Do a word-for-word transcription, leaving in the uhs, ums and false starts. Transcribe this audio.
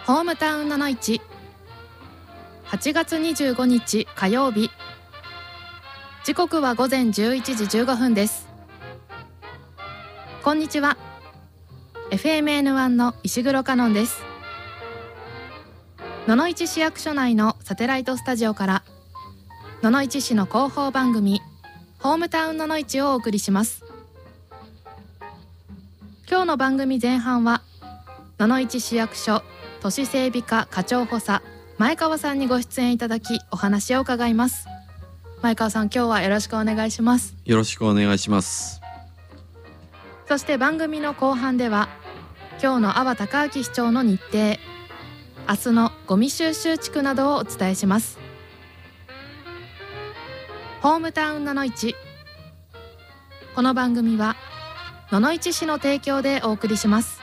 ホームタウンののいち、はちがつにじゅうごにち火曜日、時刻はごぜんじゅういちじじゅうごふんです。こんにちは。 エフエムエヌワン の石黒香音です。野々市市役所内のサテライトスタジオから野々市市の広報番組ホームタウンののいちをお送りします。今日の番組前半は野々市市役所都市整備課課長補佐前川さんにご出演いただきお話を伺います。前川さん、今日はよろしくお願いします。 よろしくお願いします。 そして番組の後半では今日の阿波隆明市長の日程、明日のゴミ収集地区などをお伝えします。ホームタウンののいち、この番組は野々市市の提供でお送りします。